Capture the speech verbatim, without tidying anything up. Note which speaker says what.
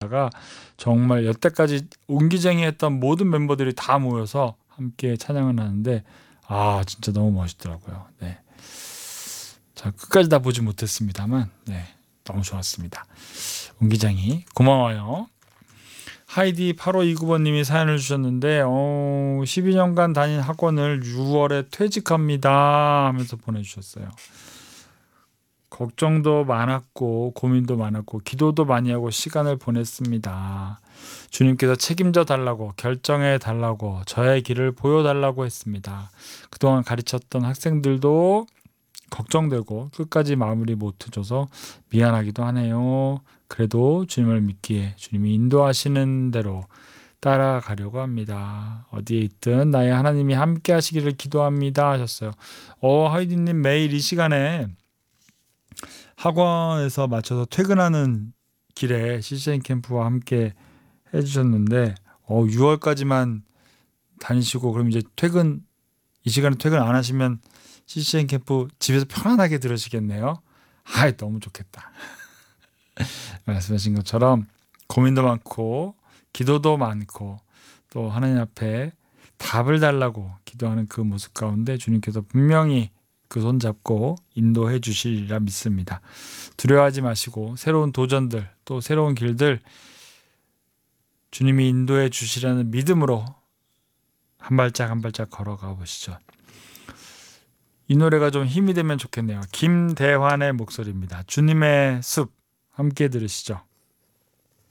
Speaker 1: 찬양하다가 정말 여태까지 옹기쟁이 했던 모든 멤버들이 다 모여서 함께 찬양을 하는데 아 진짜 너무 멋있더라고요. 네. 자 끝까지 다 보지 못했습니다만 네, 너무 좋았습니다. 옹기쟁이 고마워요. 하이디 팔오이구 번님이 사연을 주셨는데 어, 십이 년간 다닌 학원을 유월에 퇴직합니다 하면서 보내주셨어요. 걱정도 많았고 고민도 많았고 기도도 많이 하고 시간을 보냈습니다. 주님께서 책임져 달라고 결정해 달라고 저의 길을 보여달라고 했습니다. 그동안 가르쳤던 학생들도 걱정되고 끝까지 마무리 못 해줘서 미안하기도 하네요. 그래도 주님을 믿기에 주님이 인도하시는 대로 따라가려고 합니다. 어디에 있든 나의 하나님이 함께 하시기를 기도합니다 하셨어요. 어, 하이디님 매일 이 시간에 학원에서 맞춰서 퇴근하는 길에 씨씨엔 캠프와 함께 해주셨는데 어, 유월까지만 다니시고 그럼 이제 퇴근 이 시간에 퇴근 안 하시면 씨씨엔 캠프 집에서 편안하게 들으시겠네요. 아이 너무 좋겠다. 말씀하신 것처럼 고민도 많고 기도도 많고 또 하나님 앞에 답을 달라고 기도하는 그 모습 가운데 주님께서 분명히 그 손 잡고 인도해 주시리라 믿습니다. 두려워하지 마시고 새로운 도전들 또 새로운 길들 주님이 인도해 주시라는 믿음으로 한 발짝 한 발짝 걸어가 보시죠. 이 노래가 좀 힘이 되면 좋겠네요. 김대환의 목소리입니다. 주님의 숲 함께 들으시죠.